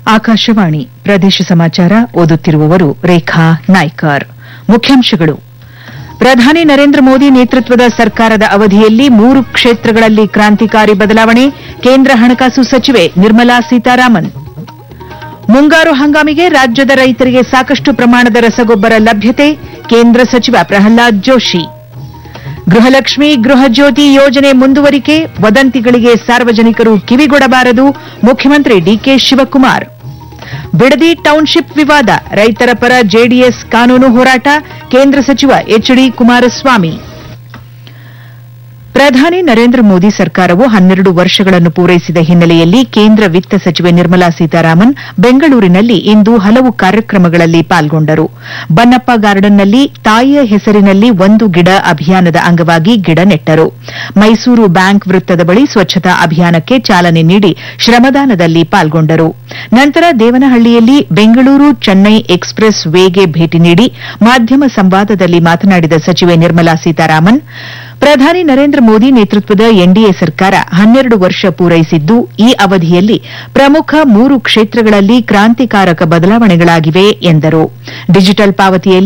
ಆಕಾಶವಾಣಿ ಪ್ರದೇಶ ಸಮಾಚಾರ ಓದುತ್ತಿರುವವರು ರೇಖಾ ನಾಯ್ಕರ್. ಮುಖ್ಯಾಂಶಗಳು: ಪ್ರಧಾನಿ ನರೇಂದ್ರ ಮೋದಿ ನೇತೃತ್ವದ ಸರ್ಕಾರದ ಅವಧಿಯಲ್ಲಿ 3 ಕ್ಷೇತ್ರಗಳಲ್ಲಿ ಕ್ರಾಂತಿಕಾರಿ ಬದಲಾವಣೆ, ಕೇಂದ್ರ ಹಣಕಾಸು ಸಚಿವೆ ನಿರ್ಮಲಾ ಸೀತಾರಾಮನ್. ಮುಂಗಾರು ಹಂಗಾಮಿಗೆ ರಾಜ್ಯದ ರೈತರಿಗೆ ಸಾಕಷ್ಟು ಪ್ರಮಾಣದ ರಸಗೊಬ್ಬರ ಲಭ್ಯತೆ, ಕೇಂದ್ರ ಸಚಿವ ಪ್ರಹ್ಲಾದ್ ಜೋಶಿ. ಗೃಹಲಕ್ಷ್ಮಿ ಗೃಹಜ್ಯೋತಿ ಯೋಜನೆ ಮುಂದುವರಿಕೆ, ವದಂತಿಗಳಿಗೆ ಸಾರ್ವಜನಿಕರು ಕಿವಿಗೊಡಬಾರದು, ಮುಖ್ಯಮಂತ್ರಿ ಡಿಕೆ ಶಿವಕುಮಾರ್. ಬಿಡದಿ ಟೌನ್ಶಿಪ್ ವಿವಾದ, ರೈತರ ಪರ ಜೆಡಿಎಸ್ ಕಾನೂನು ಹೋರಾಟ, ಕೇಂದ್ರ ಸಚಿವ ಎಚ್ಡಿ ಕುಮಾರಸ್ವಾಮಿ. ಪ್ರಧಾನಿ ನರೇಂದ್ರ ಮೋದಿ ಸರ್ಕಾರವು 12 ವರ್ಷಗಳನ್ನು ಪೂರೈಸಿದ ಹಿನ್ನೆಲೆಯಲ್ಲಿ ಕೇಂದ್ರ ವಿತ್ತ ಸಚಿವೆ ನಿರ್ಮಲಾ ಸೀತಾರಾಮನ್ ಬೆಂಗಳೂರಿನಲ್ಲಿ ಇಂದು ಹಲವು ಕಾರ್ಯಕ್ರಮಗಳಲ್ಲಿ ಪಾಲ್ಗೊಂಡರು. ಬನ್ನಪ್ಪ ಗಾರ್ಡನ್ನಲ್ಲಿ ತಾಯಿಯ ಹೆಸರಿನಲ್ಲಿ 1 ಗಿಡ ಅಭಿಯಾನದ ಅಂಗವಾಗಿ ಗಿಡ ನೆಟ್ಟರು. ಮೈಸೂರು ಬ್ಯಾಂಕ್ ವೃತ್ತದ ಬಳಿ ಸ್ವಚ್ಛತಾ ಅಭಿಯಾನಕ್ಕೆ ಚಾಲನೆ ನೀಡಿ ಶ್ರಮದಾನದಲ್ಲಿ ಪಾಲ್ಗೊಂಡರು. ನಂತರ ದೇವನಹಳ್ಳಿಯಲ್ಲಿ ಬೆಂಗಳೂರು ಚೆನ್ನೈ ಎಕ್ಸ್ಪ್ರೆಸ್ ವೇಗೆ ಭೇಟಿ ನೀಡಿ ಮಾಧ್ಯಮ ಸಂವಾದದಲ್ಲಿ ಮಾತನಾಡಿದ ಸಚಿವೆ ನಿರ್ಮಲಾ ಸೀತಾರಾಮನ್, ಪ್ರಧಾನಿ ನರೇಂದ್ರ ಮೋದಿ ನೇತೃತ್ವದ ಎನ್ಡಿಎ ಸರ್ಕಾರ 12 ವರ್ಷ ಪೂರೈಸಿದ್ದು, ಈ ಅವಧಿಯಲ್ಲಿ ಪ್ರಮುಖ 3 ಕ್ಷೇತ್ರಗಳಲ್ಲಿ ಕ್ರಾಂತಿಕಾರಕ ಬದಲಾವಣೆಗಳಾಗಿವೆ ಎಂದರು. ಡಿಜಿಟಲ್ ಪಾವತಿಯಲ್ಲಿ